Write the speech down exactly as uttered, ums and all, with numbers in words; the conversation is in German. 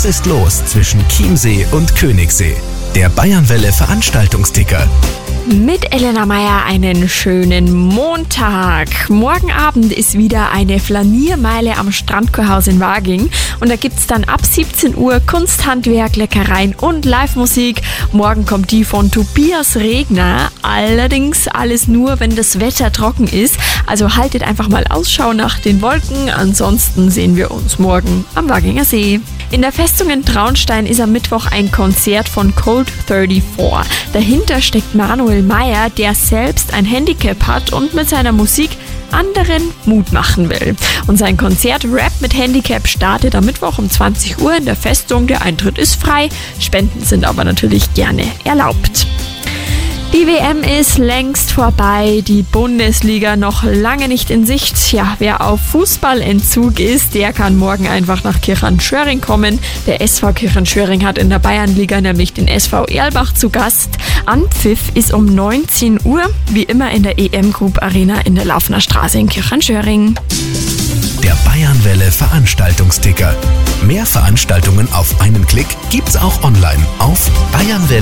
Was ist los zwischen Chiemsee und Königssee? Der Bayernwelle Veranstaltungsticker. Mit Elena Meier einen schönen Montag. Morgen Abend ist wieder eine Flaniermeile am Strandkurhaus in Waging. Und da gibt's dann ab siebzehn Uhr Kunsthandwerk, Leckereien und Live-Musik. Morgen kommt die von Tobias Regner. Allerdings alles nur, wenn das Wetter trocken ist. Also haltet einfach mal Ausschau nach den Wolken. Ansonsten sehen wir uns morgen am Waginger See. In der Festung in Traunstein ist am Mittwoch ein Konzert von Cold vierunddreißig. Dahinter steckt Manuel Meyer, der selbst ein Handicap hat und mit seiner Musik anderen Mut machen will. Und sein Konzert Rap mit Handicap startet am Mittwoch um zwanzig Uhr in der Festung. Der Eintritt ist frei, Spenden sind aber natürlich gerne erlaubt. Die W M ist längst vorbei, die Bundesliga noch lange nicht in Sicht. Ja, wer auf Fußballentzug ist, der kann morgen einfach nach Kirchenschöring kommen. Der S V Kirchenschöring hat in der Bayernliga nämlich den S V Erlbach zu Gast. Anpfiff ist um neunzehn Uhr, wie immer in der E M Group Arena in der Laufener Straße in Kirchenschöring. Der Bayernwelle Veranstaltungsticker. Mehr Veranstaltungen auf einen Klick gibt's auch online auf bayernwelle